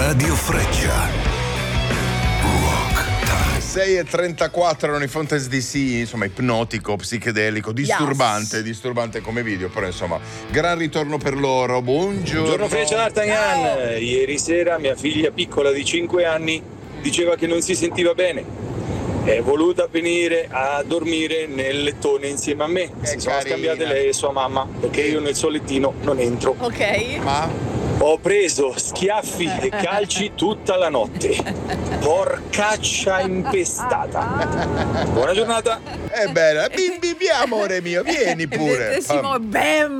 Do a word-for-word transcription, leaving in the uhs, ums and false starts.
Radio Freccia. Rock Time. sei e trentaquattro erano i Fontes D C, insomma ipnotico, psichedelico, disturbante, Yes. disturbante come video, però insomma gran ritorno per loro. Buongiorno. Buongiorno Freccia D'Artagnan. Ieri sera mia figlia piccola di cinque anni diceva che non si sentiva bene. È voluta venire a dormire nel lettone insieme a me. Si sono carina. scambiate lei e sua mamma perché io nel suo lettino non entro. Ok. Ma Ho preso schiaffi e calci tutta la notte. Porcaccia impestata. Buona giornata. è bella, bimbi, amore mio, vieni pure. Bellissimo, bam!